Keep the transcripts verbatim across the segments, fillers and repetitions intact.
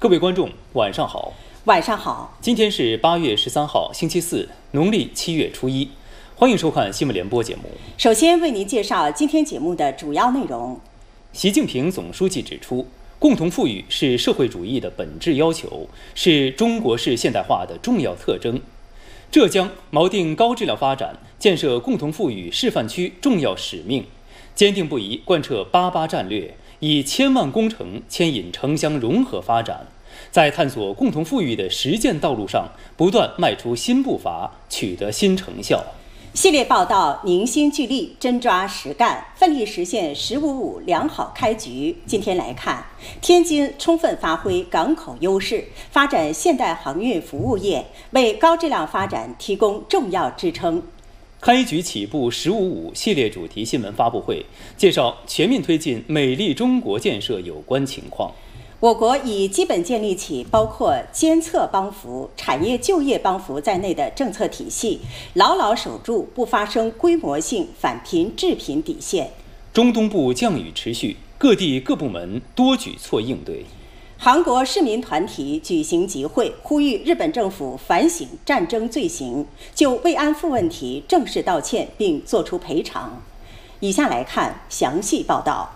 各位观众，晚上好。 晚上好。 今天是八月十三号，星期四，农历七月初一。欢迎收看新闻联播节目。 首先为您介绍今天节目的主要内容。 习近平总书记指出，共同富裕是社会主义的本质要求，是中国式现代化的重要特征。浙江锚定高质量发展，建设共同富裕示范区重要使命，坚定不移贯彻“八八”战略，以千万工程牵引城乡融合发展，在探索共同富裕的实践道路上不断迈出新步伐，取得新成效。 系列报道凝心聚力，真抓实干，奋力实现“十五五”良好开局。今天来看，天津充分发挥港口优势，发展现代航运服务业，为高质量发展提供重要支撑。 开局起步“十五五”系列主题新闻发布会介绍全面推进美丽中国建设有关情况。 我国已基本建立起包括监测帮扶、产业就业帮扶在内的政策体系，牢牢守住不发生规模性反贫致贫底线。 中东部降雨持续，各地各部门多举措应对。 韩国市民团体举行集会，呼吁日本政府反省战争罪行，就慰安妇问题正式道歉并作出赔偿。以下来看详细报道。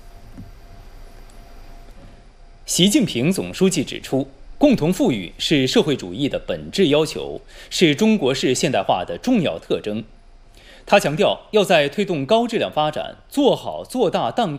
习近平总书记指出，共同富裕是社会主义的本质要求，是中国式现代化的重要特征。他强调，要在推动高质量发展、做好做大蛋糕